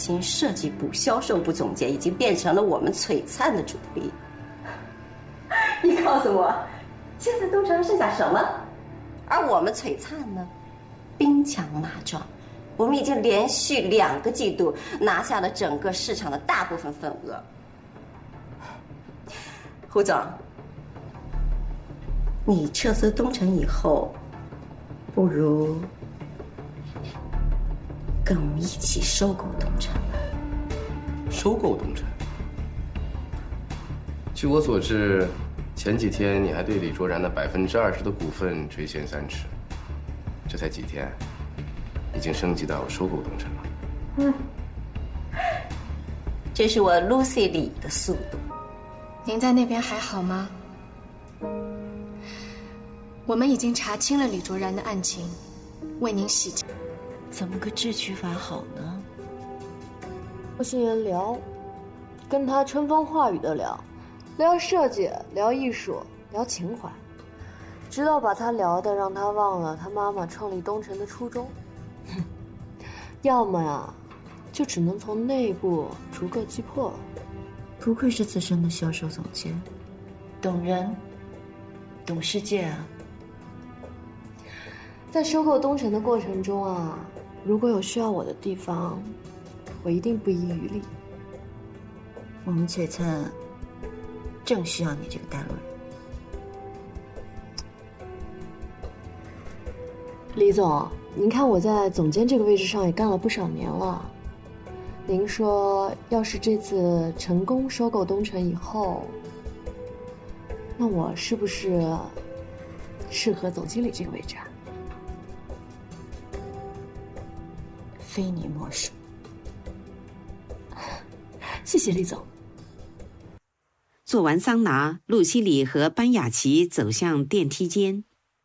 新设计部销售部总监已经变成了我们璀璨的主力。你告诉我，现在东城剩下什么？而我们璀璨呢，兵强马壮，我们已经连续2个季度拿下了整个市场的大部分份额。胡总，你撤资东城以后，不如跟我们一起收购东城吧。 收购东城？据我所知，前几天你还对李卓然的20%的股份垂涎3尺，这才几天，已经升级到收购东城了。 这是我 Lucy 李的速度。 您在那边还好吗？我们已经查清了李卓然的案情，为您洗清。 怎么个智取法好呢？ 我心言聊，跟他春风化雨的聊，聊设计，聊艺术，聊情怀，直到把他聊的让他忘了他妈妈创立东城的初衷。要么呀，就只能从内部逐个击破了。 不愧是资深的销售总监，懂人，懂世界啊。 在收购东城的过程中啊，如果有需要我的地方，我一定不遗余力。 我们璀璨正需要你这个带路人。 李总，您看我在总监这个位置上也干了不少年了。您说，要是这次成功收购东城以后，那我是不是适合总经理这个位置啊？ 非你莫属。 谢谢李总。 做完桑拿，陆西里和班雅琪走向电梯间。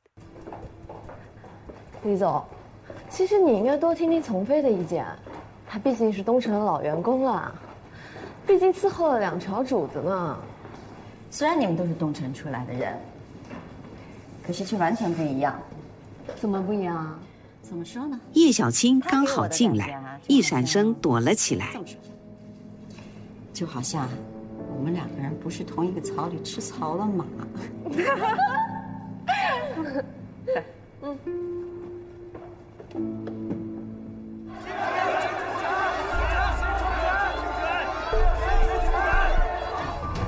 李总，其实你应该多听听丛飞的意见，他毕竟是东城的老员工了，毕竟伺候了2朝主子呢。 虽然你们都是东城出来的人，可是却完全不一样。 怎么不一样啊？ 怎么说呢？ 叶小青刚好进来，一闪身躲了起来。 就好像我们2个人不是同一个槽里吃槽的马。